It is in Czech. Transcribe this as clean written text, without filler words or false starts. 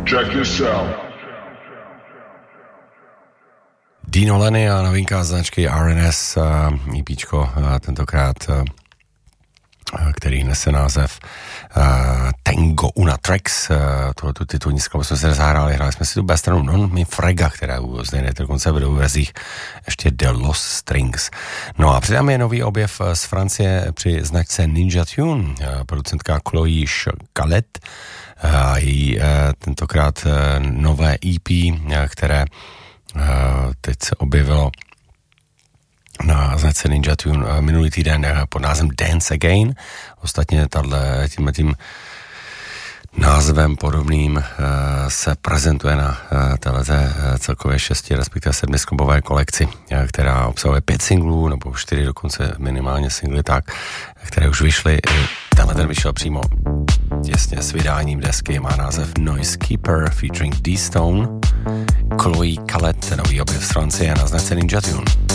Check yourself. Dino Lenny a novinka značky RNS, EPčko, tentokrát, který nese název Tango Una Tracks, tohleto titulní skladbu jsme se hráli jsme si tu B-stranu Non Mi Frega, která zde je dokonce v verzích ještě The Lost Strings. No a přidáme je nový objev z Francie při značce Ninja Tune, producentka Chloe Calet, a její tentokrát nové EP, které teď se objevilo na značce Ninja Tune minulý týden pod názvem Dance Again. Ostatně tím názvem podobným se prezentuje na této celkově 6, respektive 7 skobové kolekci, která obsahuje 5 singlů, nebo 4 dokonce minimálně singly, které už vyšly. Tenhle ten vyšel přímo těsně s vydáním desky, má název Noise Keeper featuring D-Stone, Chloe Calet, nový objev z Francie na značce Ninja Tune.